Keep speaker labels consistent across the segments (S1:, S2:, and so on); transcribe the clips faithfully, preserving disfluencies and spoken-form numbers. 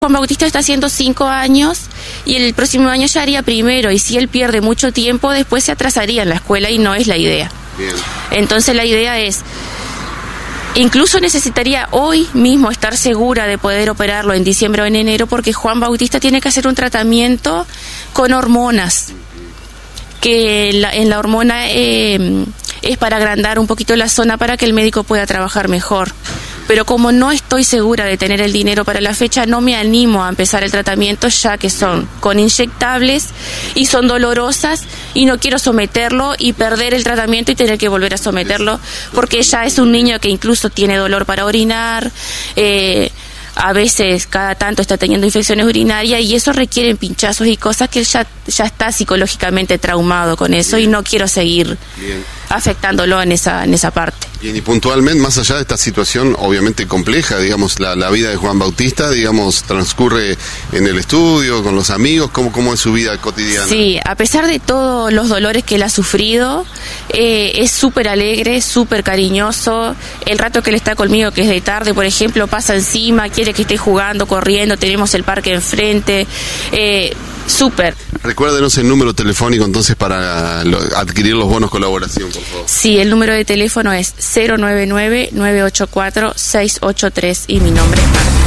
S1: Juan Bautista está haciendo cinco años y el próximo año ya haría primero, y si él pierde mucho tiempo, después se atrasaría en la escuela y no es la idea.
S2: Bien.
S1: Entonces la idea es, incluso necesitaría hoy mismo estar segura de poder operarlo en diciembre o en enero, porque Juan Bautista tiene que hacer un tratamiento con hormonas, que la, en la hormona eh, es para agrandar un poquito la zona para que el médico pueda trabajar mejor. Pero como no estoy segura de tener el dinero para la fecha, no me animo a empezar el tratamiento, ya que son con inyectables y son dolorosas, y no quiero someterlo y perder el tratamiento y tener que volver a someterlo, porque ya es un niño que incluso tiene dolor para orinar, eh, a veces cada tanto está teniendo infecciones urinarias, y eso requiere pinchazos y cosas que él ya, ya está psicológicamente traumado con eso. Bien. Y no quiero seguir Bien. afectándolo en esa, en esa parte.
S2: Bien, y puntualmente, más allá de esta situación obviamente compleja, digamos, la, la vida de Juan Bautista, digamos, transcurre en el estudio, con los amigos, ¿cómo, cómo es su vida cotidiana?
S1: Sí, a pesar de todos los dolores que él ha sufrido, eh, es súper alegre, súper cariñoso. El rato que él está conmigo, que es de tarde, por ejemplo, pasa encima, quiere que esté jugando, corriendo, tenemos el parque enfrente, eh, súper.
S2: Recuérdenos el número telefónico entonces para lo, adquirir los bonos colaboración, por favor.
S1: Sí, el número de teléfono es cero nueve nueve, nueve ocho cuatro, seis ocho tres y mi nombre es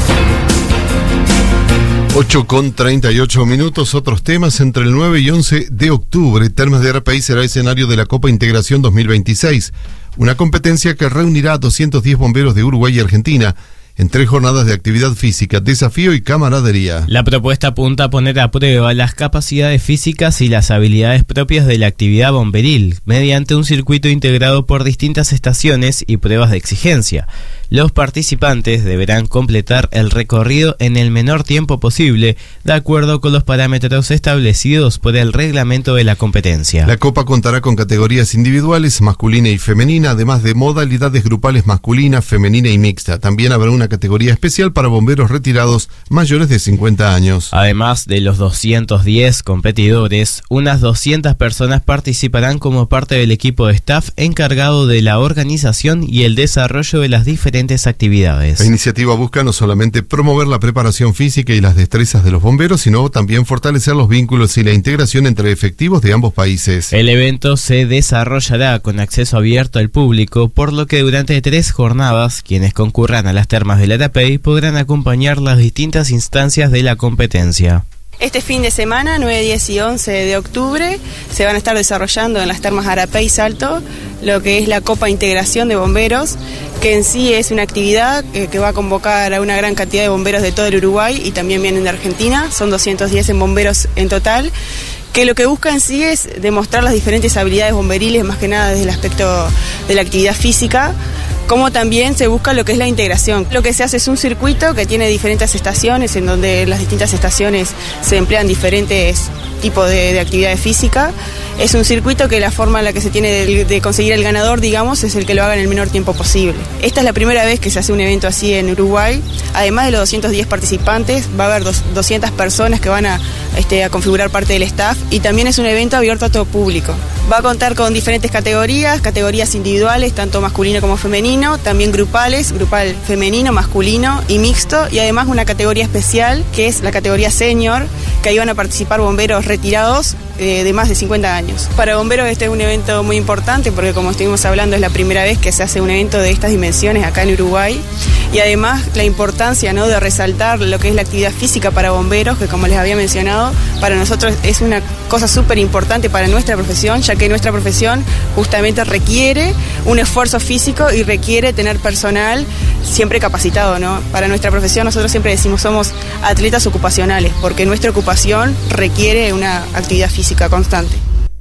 S1: Marta.
S3: ocho con treinta y ocho minutos, otros temas. Entre el nueve y once de octubre, Termas de Arapey será escenario de la Copa Integración dos mil veintiséis, una competencia que reunirá a doscientos diez bomberos de Uruguay y Argentina en tres jornadas de actividad física, desafío y camaradería.
S4: La propuesta apunta a poner a prueba las capacidades físicas y las habilidades propias de la actividad bomberil, mediante un circuito integrado por distintas estaciones y pruebas de exigencia. Los participantes deberán completar el recorrido en el menor tiempo posible, de acuerdo con los parámetros establecidos por el reglamento de la competencia.
S3: La Copa contará con categorías individuales, masculina y femenina, además de modalidades grupales masculina, femenina y mixta. También habrá una categoría especial para bomberos retirados mayores de cincuenta años.
S4: Además de los doscientos diez competidores, unas doscientas personas participarán como parte del equipo de staff encargado de la organización y el desarrollo de las diferentes actividades.
S3: La iniciativa busca no solamente promover la preparación física y las destrezas de los bomberos, sino también fortalecer los vínculos y la integración entre efectivos de ambos países.
S4: El evento se desarrollará con acceso abierto al público, por lo que durante tres jornadas, quienes concurran a las termas del Arapey podrán acompañar las distintas instancias de la competencia.
S5: Este fin de semana, nueve, diez y once de octubre, se van a estar desarrollando en las termas Arapey Salto lo que es la Copa Integración de Bomberos, que en sí es una actividad que, que va a convocar a una gran cantidad de bomberos de todo el Uruguay y también vienen de Argentina, son doscientos diez en bomberos en total, que lo que busca en sí es demostrar las diferentes habilidades bomberiles, más que nada desde el aspecto de la actividad física, como también se busca lo que es la integración. Lo que se hace es un circuito que tiene diferentes estaciones, en donde en las distintas estaciones se emplean diferentes tipos de, de actividades física. Es un circuito que la forma en la que se tiene de, de conseguir el ganador, digamos, es el que lo haga en el menor tiempo posible. Esta es la primera vez que se hace un evento así en Uruguay. Además de los doscientos diez participantes, va a haber dos, doscientas personas que van a, este, a configurar parte del staff, y también es un evento abierto a todo público. Va a contar con diferentes categorías, categorías individuales, tanto masculino como femenino, también grupales, grupal femenino, masculino y mixto, y además una categoría especial que es la categoría senior, que ahí van a participar bomberos retirados eh, de más de cincuenta años. Para bomberos este es un evento muy importante porque, como estuvimos hablando, es la primera vez que se hace un evento de estas dimensiones acá en Uruguay, y además la importancia, ¿no?, de resaltar lo que es la actividad física para bomberos, que como les había mencionado, para nosotros es una cosa súper importante para nuestra profesión, ya que nuestra profesión justamente requiere un esfuerzo físico y requiere tener personal siempre capacitado, ¿no? Para nuestra profesión nosotros siempre decimos somos atletas ocupacionales, porque nuestra ocupación requiere una actividad física constante.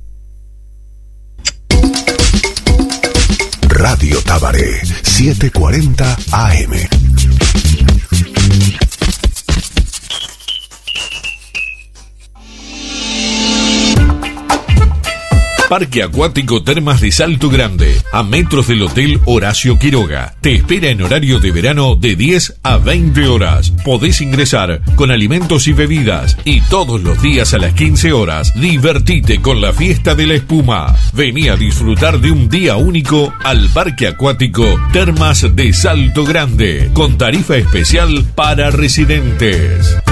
S6: Radio Tabaré, setecientos cuarenta A M.
S7: Parque Acuático Termas de Salto Grande, a metros del Hotel Horacio Quiroga. Te espera en horario de verano de diez a veinte horas. Podés ingresar con alimentos y bebidas y todos los días a las quince horas divertite con la fiesta de la espuma. Vení a disfrutar de un día único al Parque Acuático Termas de Salto Grande con tarifa especial para residentes.